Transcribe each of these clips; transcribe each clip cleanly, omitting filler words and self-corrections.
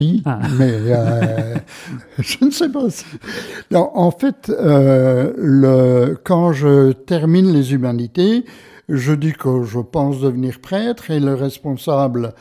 Mais je ne sais pas si... Non, en fait, quand je termine les humanités, je dis que je pense devenir prêtre et le responsable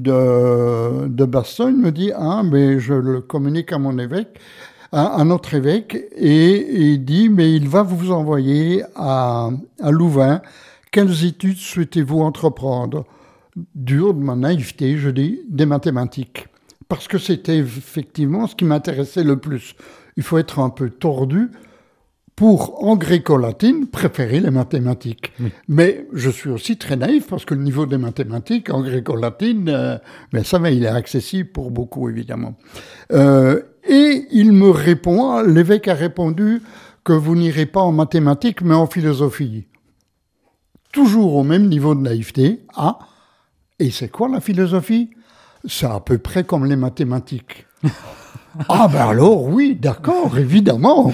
de Bastogne me dit « Ah, mais je le communique à mon évêque, à notre évêque, et il dit « Mais il va vous envoyer à Louvain. Quelles études souhaitez-vous entreprendre ?» Dur de ma naïveté, je dis « Des mathématiques. » Parce que c'était effectivement ce qui m'intéressait le plus. Il faut être un peu tordu pour, en gréco-latine, préférer les mathématiques. Oui. Mais je suis aussi très naïf parce que le niveau des mathématiques en gréco-latine, ça va, il est accessible pour beaucoup, évidemment. Et il me répond, l'évêque a répondu que vous n'irez pas en mathématiques, mais en philosophie. Toujours au même niveau de naïveté. Ah, et c'est quoi la philosophie ? C'est à peu près comme les mathématiques. Ah ben alors oui, d'accord, évidemment.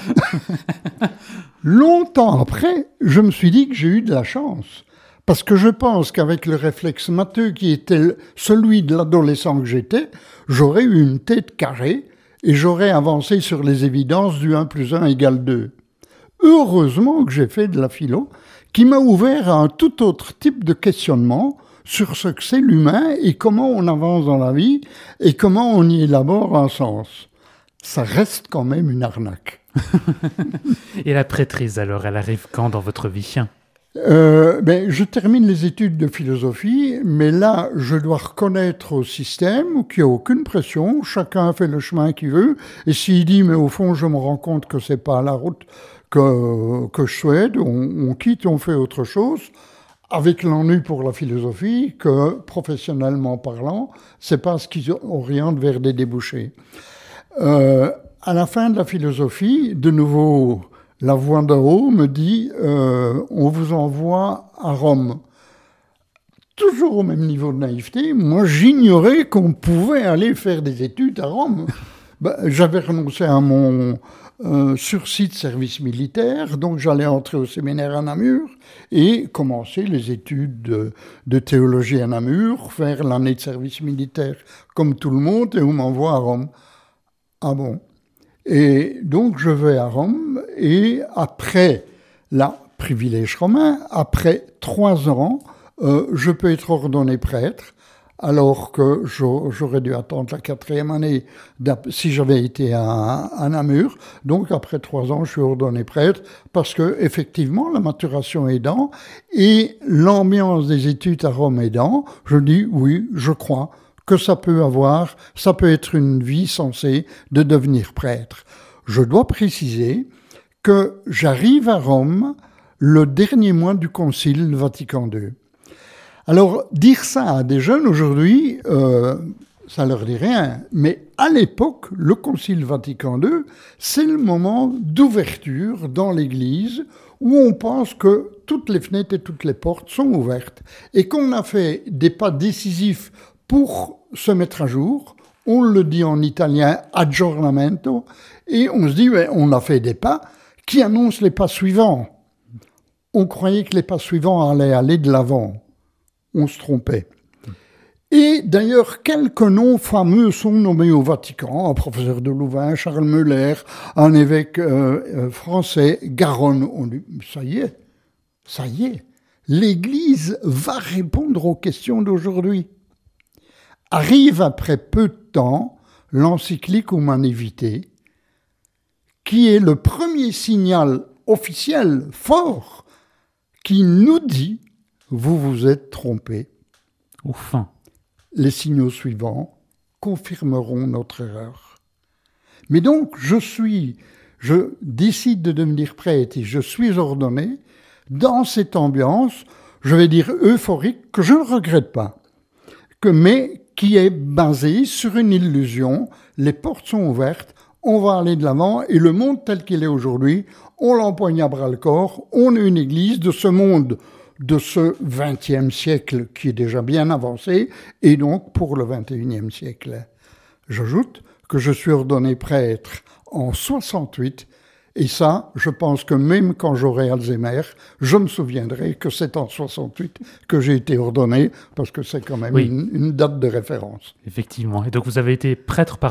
Longtemps après, je me suis dit que j'ai eu de la chance. Parce que je pense qu'avec le réflexe matheux qui était celui de l'adolescent que j'étais, j'aurais eu une tête carrée et j'aurais avancé sur les évidences du 1 + 1 = 2. Heureusement que j'ai fait de la philo, qui m'a ouvert à un tout autre type de questionnement sur ce que c'est l'humain et comment on avance dans la vie et comment on y élabore un sens. Ça reste quand même une arnaque. Et la prêtrise, alors, elle arrive quand dans votre vie ? Je termine les études de philosophie, mais là, je dois reconnaître au système qu'il n'y a aucune pression, chacun fait le chemin qu'il veut, et s'il dit, mais au fond, je me rends compte que ce n'est pas la route que je souhaite, on quitte, on fait autre chose, avec l'ennui pour la philosophie que, professionnellement parlant, c'est pas ce qui oriente vers des débouchés. À la fin de la philosophie, de nouveau, la voix d'en haut me dit on vous envoie à Rome. Toujours au même niveau de naïveté, moi j'ignorais qu'on pouvait aller faire des études à Rome. J'avais renoncé à mon sursis de service militaire, donc j'allais entrer au séminaire à Namur et commencer les études de théologie à Namur, faire l'année de service militaire comme tout le monde, et on m'envoie à Rome. Ah bon ? Et donc je vais à Rome, et après la privilège romain, après 3 ans, je peux être ordonné prêtre, alors que j'aurais dû attendre la 4e année si j'avais été à Namur. Donc après 3 ans, je suis ordonné prêtre, parce que effectivement, la maturation aidant et l'ambiance des études à Rome aidant, je dis oui, je crois que ça peut être une vie sensée de devenir prêtre. Je dois préciser que j'arrive à Rome le dernier mois du Concile Vatican II. Alors, dire ça à des jeunes aujourd'hui, ça leur dit rien. Mais à l'époque, le Concile Vatican II, c'est le moment d'ouverture dans l'Église où on pense que toutes les fenêtres et toutes les portes sont ouvertes et qu'on a fait des pas décisifs pour se mettre à jour. On le dit en italien aggiornamento, et on se dit on a fait des pas qui annoncent les pas suivants. On croyait que les pas suivants allaient aller de l'avant. On se trompait. Et d'ailleurs, quelques noms fameux sont nommés au Vatican, un professeur de Louvain, Charles Muller, un évêque français, Garonne. On dit, ça y est, l'Église va répondre aux questions d'aujourd'hui. Arrive après peu de temps l'encyclique Humanae Vitae, qui est le premier signal officiel fort qui nous dit « vous vous êtes trompé ». Enfin. Les signaux suivants confirmeront notre erreur. Mais donc, je décide de devenir prêtre et je suis ordonné dans cette ambiance, je vais dire euphorique, que je ne regrette pas, mais qui est basée sur une illusion. Les portes sont ouvertes, on va aller de l'avant et le monde tel qu'il est aujourd'hui, on l'empoigne à bras-le-corps, on est une église de ce monde de ce XXe siècle qui est déjà bien avancé et donc pour le XXIe siècle. J'ajoute que je suis ordonné prêtre en 68 Et ça, je pense que même quand j'aurai Alzheimer, je me souviendrai que c'est en 68 que j'ai été ordonné, parce que c'est quand même une date de référence. Effectivement. Et donc vous avez été prêtre par